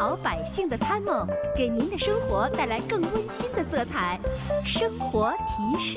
好百姓的参谋，给您的生活带来更温馨的色彩。生活提示。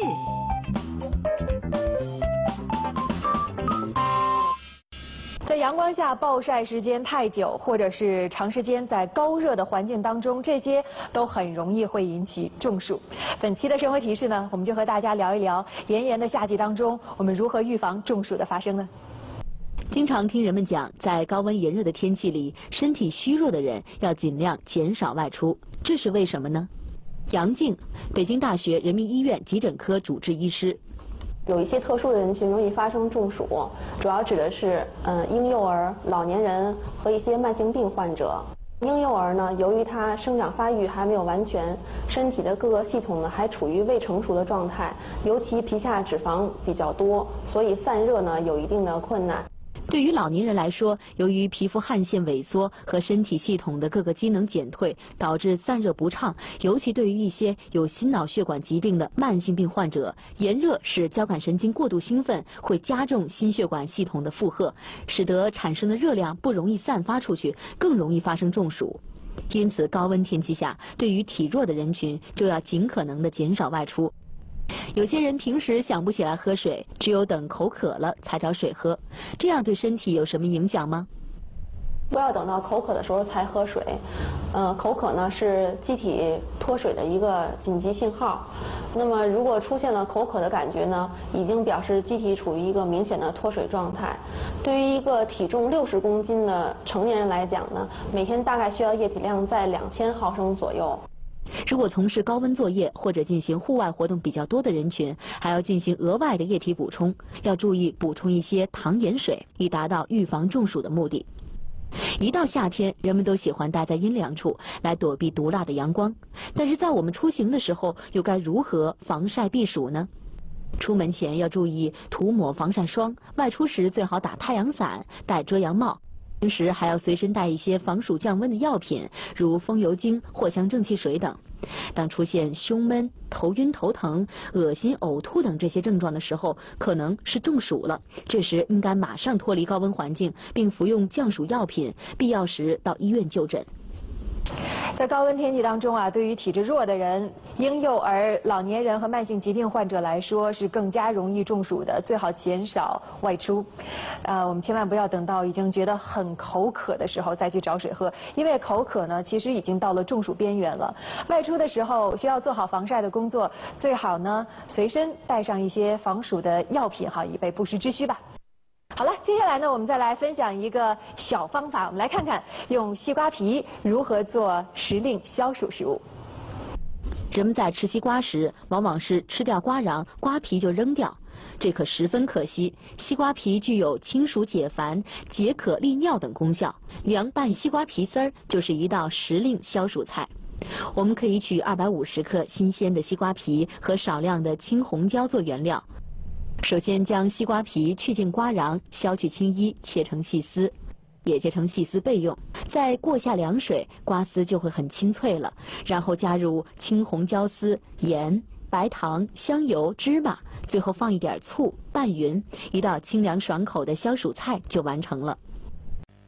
在阳光下暴晒时间太久，或者是长时间在高热的环境当中，这些都很容易会引起中暑。本期的生活提示呢，我们就和大家聊一聊炎炎的夏季当中，我们如何预防中暑的发生呢？ 经常听人们讲，在高温炎热的天气里，身体虚弱的人要尽量减少外出，这是为什么呢？杨静，北京大学人民医院急诊科主治医师。 有一些特殊的人群容易发生中暑，主要指的是婴幼儿、老年人和一些慢性病患者。婴幼儿呢，由于他生长发育还没有完全，身体的各个系统呢还处于未成熟的状态，尤其皮下脂肪比较多，所以散热呢有一定的困难。 对于老年人来说，由于皮肤汗腺萎缩和身体系统的各个机能减退，导致散热不畅。尤其对于一些有心脑血管疾病的慢性病患者，炎热使交感神经过度兴奋，会加重心血管系统的负荷，使得产生的热量不容易散发出去，更容易发生中暑。因此，高温天气下，对于体弱的人群，就要尽可能的减少外出。有些人平时想不起来喝水，只有等口渴了才找水喝，这样对身体有什么影响吗？ 不要等到口渴的时候才喝水。口渴呢是机体脱水的一个紧急信号。那么如果出现了口渴的感觉呢，已经表示机体处于一个明显的脱水状态。对于一个体重60公斤的成年人来讲呢，每天大概需要液体量在2000毫升左右。 如果从事高温作业或者进行户外活动比较多的人群，还要进行额外的液体补充，要注意补充一些糖盐水，以达到预防中暑的目的。一到夏天，人们都喜欢待在阴凉处来躲避毒辣的阳光，但是在我们出行的时候，又该如何防晒避暑呢？出门前要注意涂抹防晒霜，外出时最好打太阳伞，戴遮阳帽。平时还要随身带一些防暑降温的药品，如风油精、藿香正气水等。当出现胸闷、头晕、头疼、恶心、呕吐等这些症状的时候，可能是中暑了。这时应该马上脱离高温环境，并服用降暑药品，必要时到医院就诊。 在高温天气当中啊，对于体质弱的人、婴幼儿、老年人和慢性疾病患者来说，是更加容易中暑的，最好减少外出。我们千万不要等到已经觉得很口渴的时候再去找水喝，因为口渴呢，其实已经到了中暑边缘了。外出的时候需要做好防晒的工作，最好呢随身带上一些防暑的药品哈，以备不时之需吧。好了，接下来呢，我们再来分享一个小方法，我们来看看用西瓜皮如何做时令消暑食物。 人们在吃西瓜时，往往是吃掉瓜瓤，瓜皮就扔掉，这可十分可惜。西瓜皮具有清暑解烦、解渴利尿等功效，凉拌西瓜皮丝儿就是一道时令消暑菜。我们可以取250克新鲜的西瓜皮和少量的青红椒做原料。首先将西瓜皮去净瓜瓤，削去青衣，切成细丝，也切成细丝备用。再过下凉水，瓜丝就会很清脆了。然后加入青红椒丝、盐、白糖、香油、芝麻，最后放一点醋，拌匀，一道清凉爽口的消暑菜就完成了。